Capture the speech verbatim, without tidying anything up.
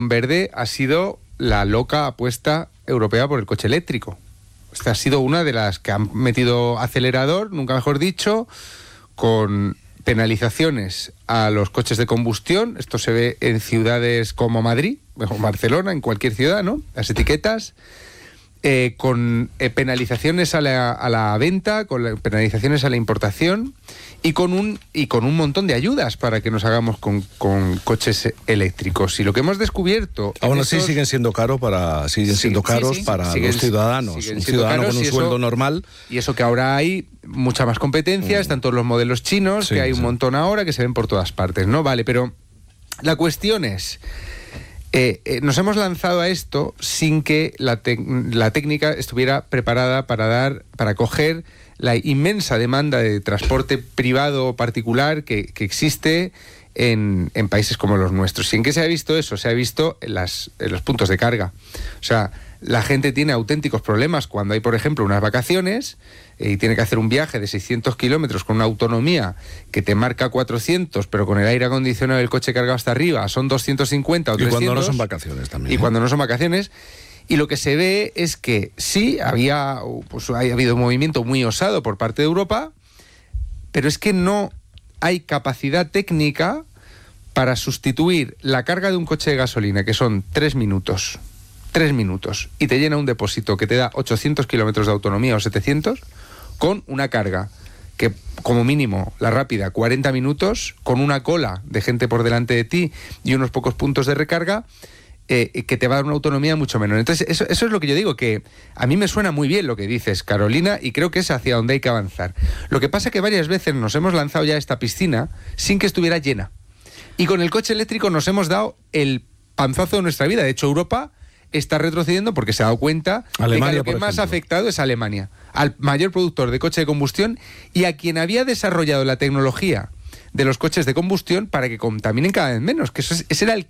verde ha sido la loca apuesta europea por el coche eléctrico. Esta ha sido una de las que han metido acelerador, nunca mejor dicho, con penalizaciones a los coches de combustión. Esto se ve en ciudades como Madrid o Barcelona, en cualquier ciudad, ¿no? Las etiquetas. Eh, con eh, penalizaciones a la, a la venta, con la, penalizaciones a la importación y con un y con un montón de ayudas para que nos hagamos con, con coches eléctricos. Y lo que hemos descubierto... Aún así estos... siguen siendo caros para siguen sí, siendo caros sí, sí. para siguen, los ciudadanos. Un ciudadano con un eso, sueldo normal. Y eso que ahora hay mucha más competencia, mm. están todos los modelos chinos, sí, que hay sí. un montón ahora que se ven por todas partes, ¿no? Vale, pero la cuestión es... Eh, eh, nos hemos lanzado a esto sin que la, te- la técnica estuviera preparada para dar, para coger la inmensa demanda de transporte privado o particular que, que existe en, en países como los nuestros. ¿Y en qué se ha visto eso? Se ha visto en, las, en los puntos de carga. O sea, la gente tiene auténticos problemas cuando hay, por ejemplo, unas vacaciones y tiene que hacer un viaje de seiscientos kilómetros con una autonomía que te marca cuatrocientos, pero con el aire acondicionado del coche cargado hasta arriba son doscientos cincuenta o trescientos. Y cuando no son vacaciones también. Y ¿eh? cuando no son vacaciones. Y lo que se ve es que sí, había, pues, ha habido un movimiento muy osado por parte de Europa, pero es que no hay capacidad técnica para sustituir la carga de un coche de gasolina, que son tres minutos, tres minutos, y te llena un depósito que te da ochocientos kilómetros de autonomía o setecientos, con una carga que como mínimo, la rápida, cuarenta minutos, con una cola de gente por delante de ti y unos pocos puntos de recarga, eh, que te va a dar una autonomía mucho menor. Entonces, eso, eso es lo que yo digo, que a mí me suena muy bien lo que dices, Carolina, y creo que es hacia donde hay que avanzar. Lo que pasa es que varias veces nos hemos lanzado ya a esta piscina sin que estuviera llena. Y con el coche eléctrico nos hemos dado el panzazo de nuestra vida. De hecho, Europa está retrocediendo porque se ha dado cuenta Alemania, de que lo que más ha afectado es Alemania, al mayor productor de coche de combustión y a quien había desarrollado la tecnología de los coches de combustión para que contaminen cada vez menos, que eso es, ese era el